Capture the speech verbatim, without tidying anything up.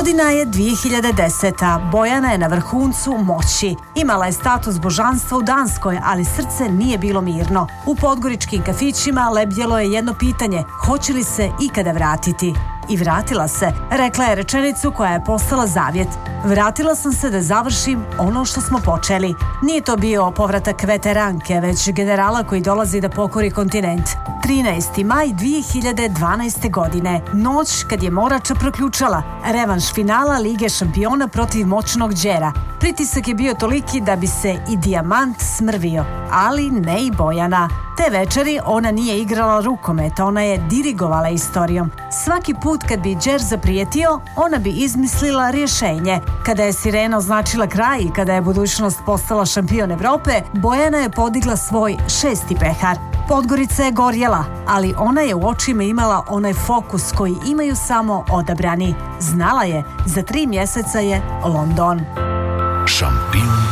Godina je dvije hiljade deseta. Bojana je na vrhuncu moći. Imala je status božanstva u Danskoj, ali srce nije bilo mirno. U podgoričkim kafićima lebdjelo je jedno pitanje: hoće li se ikada vratiti? I vratila se. Rekla je rečenicu koja je postala zavjet: vratila sam se da završim ono što smo počeli. Nije to bio povratak veteranke, već generala koji dolazi da pokori kontinent. trinaesti maj dvije hiljade dvanaeste. godine, noć kad je Morača proključala, revanš finala Lige šampiona protiv moćnog Đera. Pritisak je bio toliki da bi se i Dijamant smrvio, ali ne i Bojana. Te večeri ona nije igrala rukomet, ona je dirigovala istorijom. Svaki put kad bi Đer zaprijetio, ona bi izmislila rješenje. Kada je sirena označila kraj i kada je budućnost postala šampion Evrope, Bojana je podigla svoj šesti pehar. Podgorica je gorjela, ali ona je u očima imala onaj fokus koji imaju samo odabrani. Znala je, za tri mjeseca je London. Šampion